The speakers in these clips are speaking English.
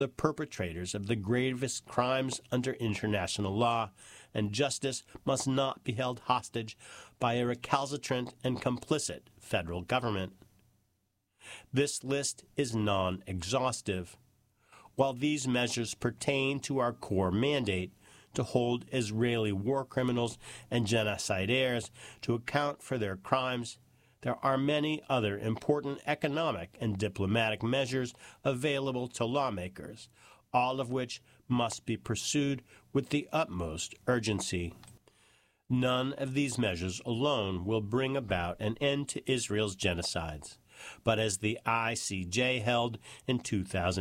the perpetrators of the gravest crimes under international law, and justice must not be held hostage by a recalcitrant and complicit federal government. This list is non-exhaustive. While these measures pertain to our core mandate to hold Israeli war criminals and genocidaires to account for their crimes, there are many other important economic and diplomatic measures available to lawmakers, all of which must be pursued with the utmost urgency. None of these measures alone will bring about an end to Israel's genocides, but as the ICJ held in a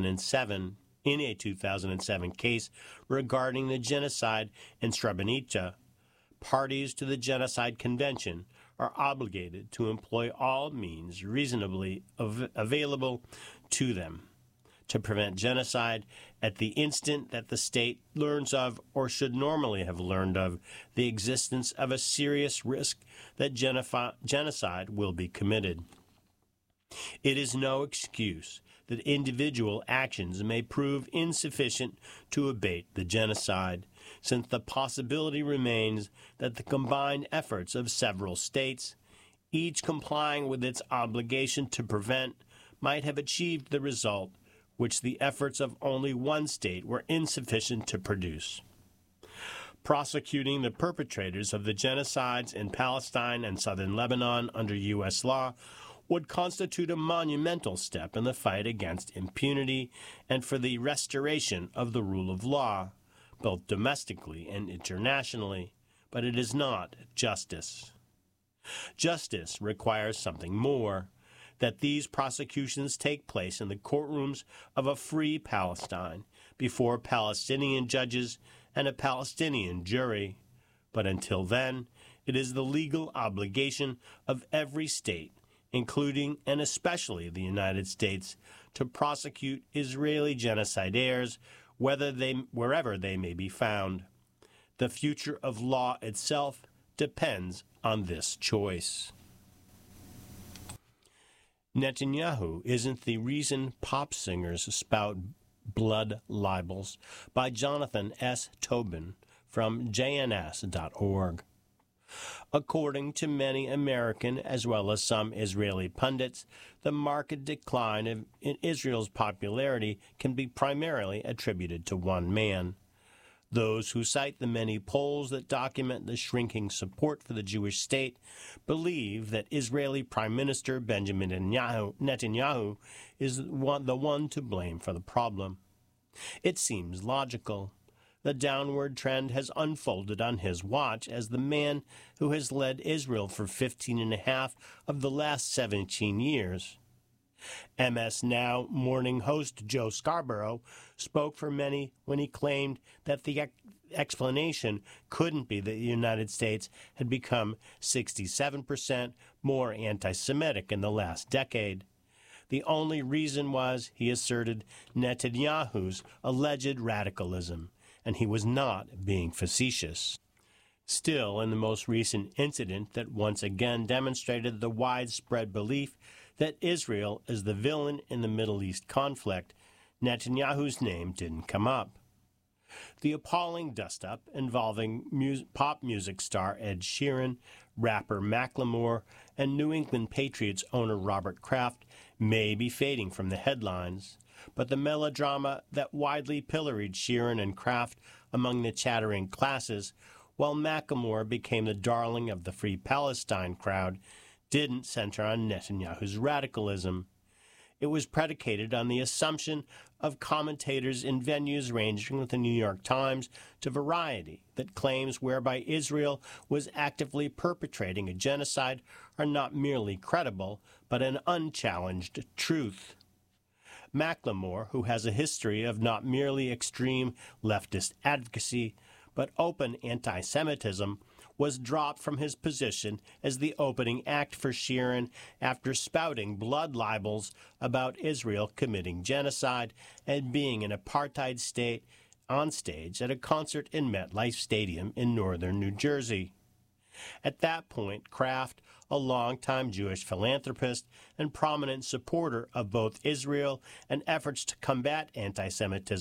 2007 case regarding the genocide in Srebrenica, parties to the Genocide Convention are obligated to employ all means reasonably available to them to prevent genocide at the instant that the state learns of, or should normally have learned of, the existence of a serious risk that genocide will be committed. It is no excuse that individual actions may prove insufficient to abate the genocide, since the possibility remains that the combined efforts of several states, each complying with its obligation to prevent, might have achieved the result which the efforts of only one state were insufficient to produce. Prosecuting the perpetrators of the genocides in Palestine and southern Lebanon under U.S. law would constitute a monumental step in the fight against impunity and for the restoration of the rule of law, both domestically and internationally, but it is not justice. Justice requires something more, that these prosecutions take place in the courtrooms of a free Palestine, before Palestinian judges and a Palestinian jury. But until then, it is the legal obligation of every state, including and especially the United States, to prosecute Israeli genocidaires wherever they may be found. The future of law itself depends on this choice. Netanyahu isn't the reason pop singers spout blood libels, by Jonathan S. Tobin from jns.org. According to many American as well as some Israeli pundits, the marked decline in Israel's popularity can be primarily attributed to one man. Those who cite the many polls that document the shrinking support for the Jewish state believe that Israeli Prime Minister Benjamin Netanyahu is the one to blame for the problem. It seems logical. The downward trend has unfolded on his watch as the man who has led Israel for 15 and a half of the last 17 years. MS Now morning host Joe Scarborough spoke for many when he claimed that the explanation couldn't be that the United States had become 67% more anti-Semitic in the last decade. The only reason was, he asserted, Netanyahu's alleged radicalism, and he was not being facetious. Still, in the most recent incident that once again demonstrated the widespread belief that Israel is the villain in the Middle East conflict, Netanyahu's name didn't come up. The appalling dust-up involving pop music star Ed Sheeran, rapper Macklemore, and New England Patriots owner Robert Kraft may be fading from the headlines, but the melodrama that widely pilloried Sheeran and Kraft among the chattering classes, while Macklemore became the darling of the Free Palestine crowd, didn't center on Netanyahu's radicalism. It was predicated on the assumption of commentators in venues ranging from the New York Times to Variety that claims whereby Israel was actively perpetrating a genocide are not merely credible, but an unchallenged truth. Macklemore, who has a history of not merely extreme leftist advocacy, but open anti-Semitism, was dropped from his position as the opening act for Sheeran after spouting blood libels about Israel committing genocide and being an apartheid state on stage at a concert in MetLife Stadium in northern New Jersey. At that point, Kraft, a longtime Jewish philanthropist and prominent supporter of both Israel and efforts to combat anti-Semitism